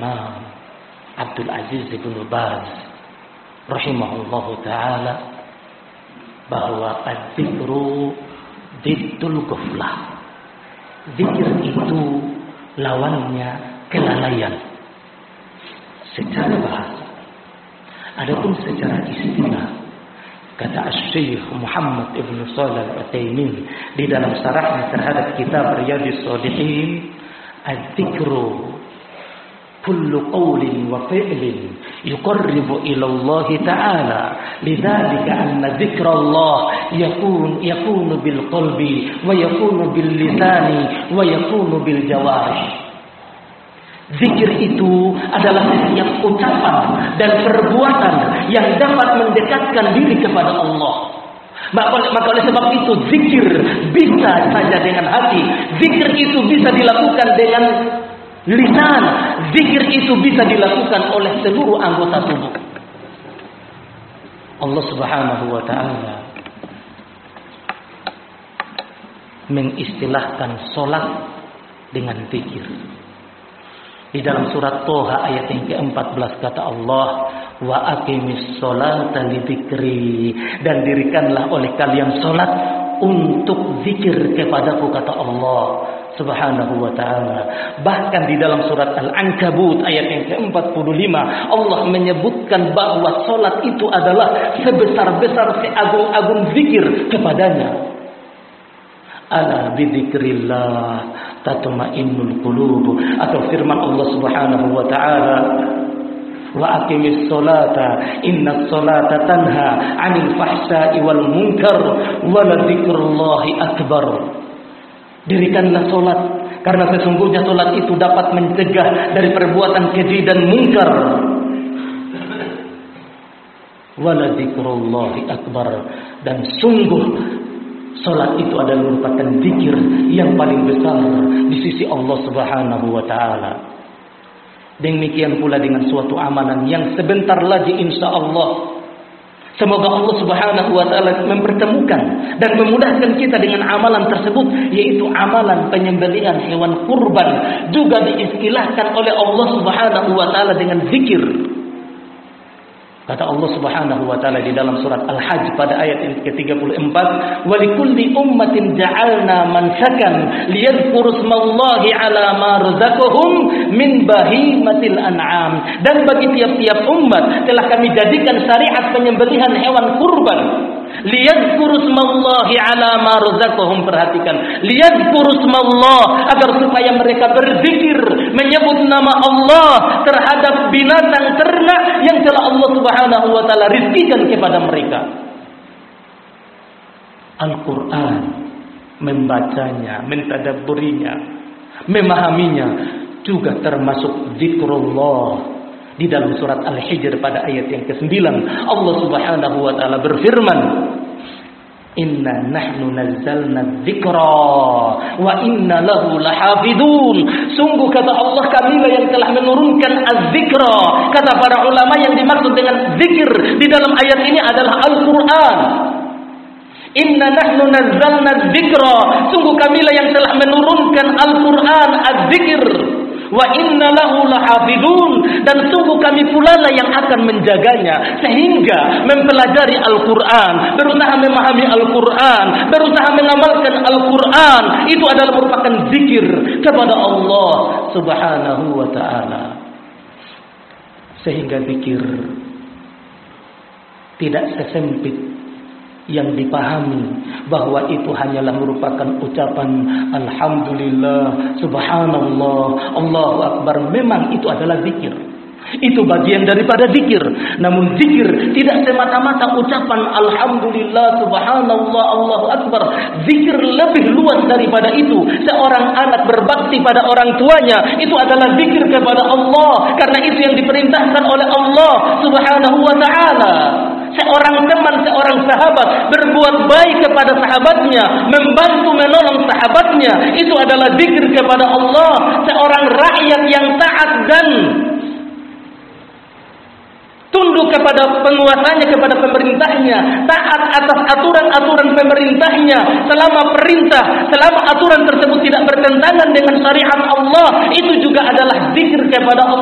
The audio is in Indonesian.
Al-Imam Abdul Aziz bin Baz rahimahullahu ta'ala bahwa adzikru diddul ghaflah. Zikir itu lawannya kelalaian secara bahasa. Adapun secara istilah, kata Syekh Muhammad Ibn Shalih Al-Utsaimin di dalam syarahnya terhadap kitab Riyadhus Shalihin, adzikru kullu qawlin wa fi'lin yuqarribu ila Allah ta'ala, lidzalika anna dzikrallah yakunu bil qalbi wa yakunu bil lisani wa yakunu bil jawarih. Zikir itu adalah setiap ucapan dan perbuatan yang dapat mendekatkan diri kepada Allah. Maka oleh sebab itu zikir bisa saja dengan hati, zikir itu bisa dilakukan dengan lisan, zikir itu bisa dilakukan oleh seluruh anggota tubuh. Allah Subhanahu wa ta'ala mengistilahkan salat dengan zikir. Di dalam surat Toha ayat yang ke-14 kata Allah, wa aqimis sholata lidzikri, dan dirikanlah oleh kalian salat untuk zikir kepadaku, kata Allah Subhanahu wa ta'ala. Bahkan di dalam surat Al-Ankabut ayat yang ke-45 Allah menyebutkan bahwa salat itu adalah sebesar-besar seagung-agung zikir kepadanya. Ala bidzikrillah tatma'innul qulub, atau firman Allah Subhanahu wa ta'ala, wa aqimis sholata innas sholata tanha 'anil fahsya'i wal munkar wa ladzikrullahi akbar. Dirikanlah salat karena sesungguhnya salat itu dapat mencegah dari perbuatan keji dan mungkar. Wa ladzikrullahi akbar, dan sungguh salat itu adalah merupakan zikir yang paling besar di sisi Allah Subhanahu wa ta'ala. Demikian pula dengan suatu amalan yang sebentar lagi insya Allah, semoga Allah Subhanahu wa ta'ala mempertemukan dan memudahkan kita dengan amalan tersebut, yaitu amalan penyembelihan hewan kurban, juga diistilahkan oleh Allah Subhanahu wa ta'ala dengan zikir. Kata Allah Subhanahu wa ta'ala di dalam surat Al-Hajj pada ayat ke-34, wa likulli ummatin ja'alna mansakan liyadhkuru ismallahi 'ala ma razaqahum min bahimatil an'am. Dan bagi tiap-tiap umat telah kami jadikan syariat penyembelihan hewan kurban. Liyadhkuru ismallahi 'ala ma razaqahum, perhatikan, liyadhkuru ismallah, agar supaya mereka berzikir menyebut nama Allah terhadap binatang ternak yang telah Allah Subhanahu wa ta'ala rizkikan kepada mereka. Al-Quran, membacanya, mentadabburinya, memahaminya juga termasuk zikrullah. Di dalam surat Al-Hijr pada ayat yang ke-9 Allah Subhanahu wa ta'ala berfirman, inna nahnu nazzalna dzikra wa inna lahu lahafidun. Sungguh kata Allah, kamilah yang telah menurunkan az-zikra. Kata para ulama yang dimaksud dengan zikir di dalam ayat ini adalah Al-Quran. Inna nahnu nazzalna dzikra, sungguh kamilah yang telah menurunkan Al-Quran, az-zikir. Wa inna lahu lahafidun, dan sungguh kami pula lah yang akan menjaganya. Sehingga mempelajari Al-Quran, berusaha memahami Al-Quran, berusaha mengamalkan Al-Quran, itu adalah merupakan zikir kepada Allah Subhanahu wa ta'ala. Sehingga zikir tidak sesempit yang dipahami bahwa itu hanyalah merupakan ucapan alhamdulillah, subhanallah, Allahu akbar. Memang itu adalah zikir, itu bagian daripada zikir. Namun zikir tidak semata-mata ucapan alhamdulillah, subhanallah, Allahu akbar. Zikir lebih luas daripada itu. Seorang anak berbakti pada orang tuanya, itu adalah zikir kepada Allah, karena itu yang diperintahkan oleh Allah Subhanahu wa ta'ala. Seorang teman, seorang sahabat berbuat baik kepada sahabatnya, membantu menolong sahabatnya, itu adalah zikir kepada Allah. Seorang rakyat yang taat dan tunduk kepada penguasanya, kepada pemerintahnya, taat atas aturan-aturan pemerintahnya, selama aturan tersebut tidak bertentangan dengan syariat Allah, itu juga adalah zikir kepada Allah.